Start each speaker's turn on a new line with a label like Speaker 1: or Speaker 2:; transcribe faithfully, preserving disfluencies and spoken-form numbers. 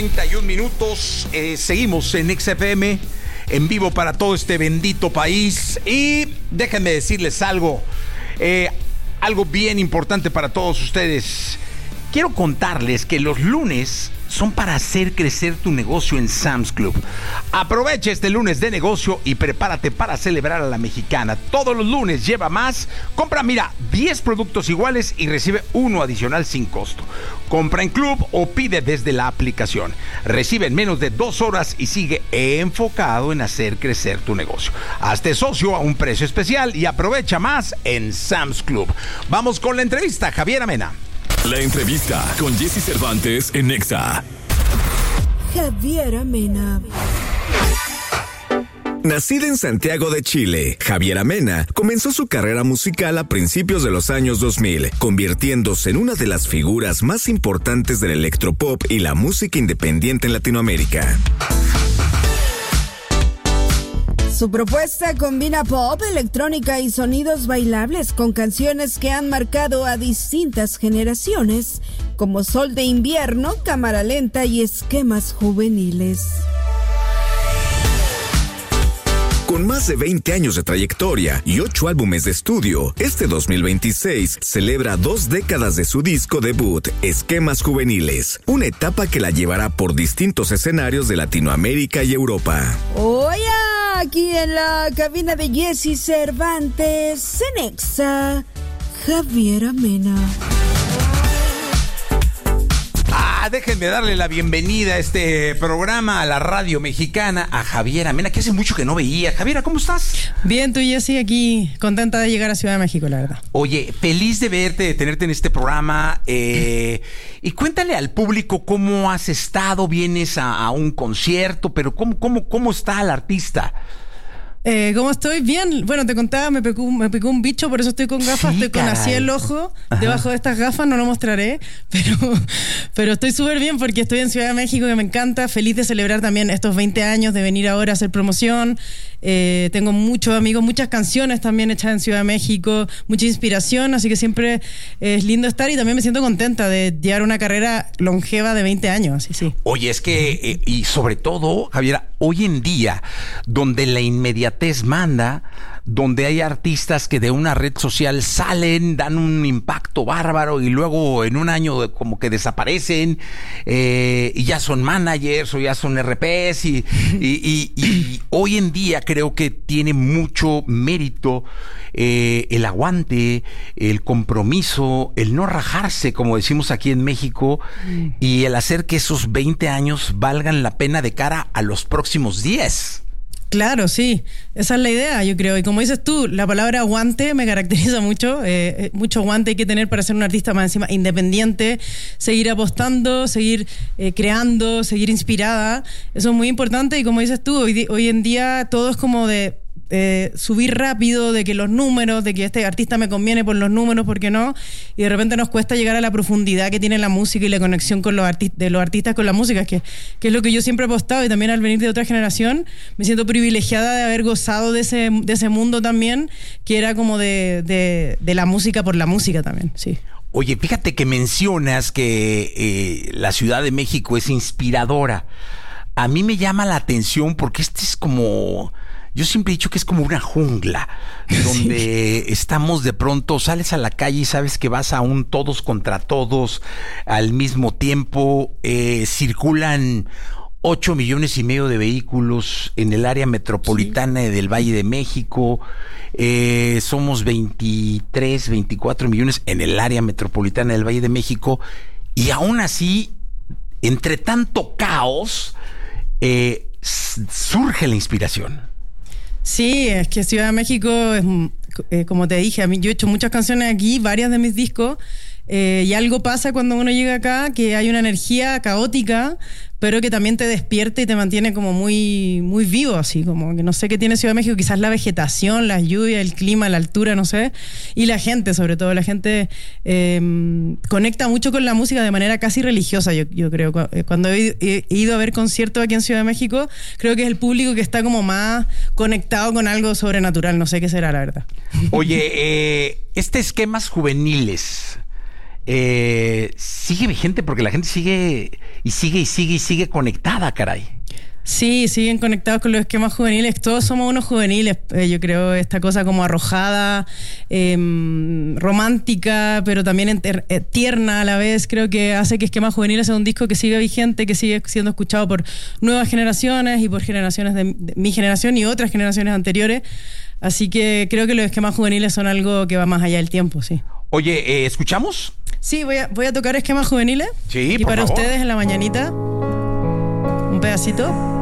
Speaker 1: treinta y un minutos, eh, seguimos en X F M, en vivo para todo este bendito país. Y déjenme decirles algo, eh, algo bien importante para todos ustedes. Quiero contarles que los lunes son para hacer crecer tu negocio en Sam's Club. Aprovecha este lunes de negocio y prepárate para celebrar a la mexicana. Todos los lunes lleva más. Compra, mira, diez productos iguales y recibe uno adicional sin costo. Compra en club o pide desde la aplicación. Recibe en menos de dos horas y sigue enfocado en hacer crecer tu negocio. Hazte socio a un precio especial y aprovecha más en Sam's Club. Vamos con la entrevista, Javier Amena.
Speaker 2: La entrevista con Jesse Cervantes en Nexa.
Speaker 3: Javier Amena.
Speaker 4: Nacida en Santiago de Chile, Javier Amena comenzó su carrera musical a principios de los años dos mil, convirtiéndose en una de las figuras más importantes del electropop y la música independiente en Latinoamérica.
Speaker 3: Su propuesta combina pop, electrónica y sonidos bailables con canciones que han marcado a distintas generaciones, como Sol de Invierno, Cámara Lenta y Esquemas Juveniles.
Speaker 4: Con más de veinte años de trayectoria y ocho álbumes de estudio, este dos mil veintiséis celebra dos décadas de su disco debut, Esquemas Juveniles, una etapa que la llevará por distintos escenarios de Latinoamérica y Europa.
Speaker 3: Oye, aquí en la cabina de Jesse Cervantes, en Nexa, Javier Amena.
Speaker 1: Ah, déjenme darle la bienvenida a este programa, a la radio mexicana, a Javier Amena, que hace mucho que no veía. Javiera, ¿cómo estás?
Speaker 5: Bien, tú, Jessy, aquí contenta de llegar a Ciudad de México, la verdad.
Speaker 1: Oye, feliz de verte, de tenerte en este programa. Eh, y cuéntale al público cómo has estado. Vienes a, a un concierto, pero ¿cómo, cómo, cómo está el artista?
Speaker 5: Eh, ¿Cómo estoy? Bien. Bueno, te contaba, me picó, me picó un bicho, por eso estoy con gafas. Sí, estoy con así el ojo. Ajá. Debajo de estas gafas, no lo mostraré. Pero, pero estoy súper bien porque estoy en Ciudad de México, que me encanta. Feliz de celebrar también estos veinte años, de venir ahora a hacer promoción. Eh, tengo muchos amigos, muchas canciones también hechas en Ciudad de México, mucha inspiración, así que siempre es lindo estar y también me siento contenta de llevar una carrera longeva de veinte años. Así, sí.
Speaker 1: Oye, es que, eh, y sobre todo, Javiera, hoy en día, donde la inmediatez manda, donde hay artistas que de una red social salen, dan un impacto bárbaro y luego en un año como que desaparecen eh, y ya son managers o ya son R Ps y, y, y, y hoy en día creo que tiene mucho mérito eh, el aguante, el compromiso, el no rajarse, como decimos aquí en México, mm. y el hacer que esos veinte años valgan la pena de cara a los próximos diez.
Speaker 5: Claro, sí, esa es la idea, yo creo. Y como dices tú, la palabra aguante me caracteriza mucho. Eh, mucho aguante hay que tener para ser un artista más encima independiente, seguir apostando, seguir eh, creando, seguir inspirada. Eso es muy importante y como dices tú, hoy, hoy en día todo es como de Eh, subir rápido, de que los números, de que este artista me conviene por los números, ¿por qué no? Y de repente nos cuesta llegar a la profundidad que tiene la música y la conexión con los artistas, de los artistas con la música, que, que es lo que yo siempre he apostado, y también al venir de otra generación me siento privilegiada de haber gozado de ese, de ese mundo también, que era como de, de, de la música por la música también, sí.
Speaker 1: Oye, fíjate que mencionas que eh, la Ciudad de México es inspiradora. A mí me llama la atención porque este es como... Yo siempre he dicho que es como una jungla donde sí. estamos de pronto, sales a la calle y sabes que vas a un todos contra todos al mismo tiempo. Eh, circulan ocho millones y medio de vehículos en el área metropolitana sí. del Valle de México. Eh, somos veintitrés, veinticuatro millones en el área metropolitana del Valle de México. Y aún así, entre tanto caos, eh, surge la inspiración.
Speaker 5: Sí, es que Ciudad de México es, eh, como te dije, a mí yo he hecho muchas canciones aquí, varias de mis discos, eh, y algo pasa cuando uno llega acá, que hay una energía caótica, pero que también te despierta y te mantiene como muy, muy vivo, así como que no sé qué tiene Ciudad de México, quizás la vegetación, las lluvias, el clima, la altura, no sé, y la gente, sobre todo, la gente eh, conecta mucho con la música de manera casi religiosa, yo, yo creo. Cuando he, he ido a ver conciertos aquí en Ciudad de México, creo que es el público que está como más conectado con algo sobrenatural, no sé qué será, la verdad.
Speaker 1: Oye, eh, este Esquemas Juveniles, eh, sigue vigente porque la gente sigue y sigue y sigue y sigue conectada, caray.
Speaker 5: Sí, siguen conectados con los esquemas juveniles. Todos somos unos juveniles, eh, yo creo, esta cosa como arrojada, eh, romántica, pero también enter, eh, tierna a la vez. Creo que hace que Esquemas Juveniles sea un disco que siga vigente, que sigue siendo escuchado por nuevas generaciones y por generaciones de, de mi generación y otras generaciones anteriores. Así que creo que los esquemas juveniles son algo que va más allá del tiempo, sí.
Speaker 1: Oye, eh, ¿escuchamos?
Speaker 5: Sí, voy a, voy a tocar Esquemas Juveniles.
Speaker 1: Sí,
Speaker 5: y
Speaker 1: por
Speaker 5: para
Speaker 1: favor.
Speaker 5: ustedes en la mañanita, un pedacito.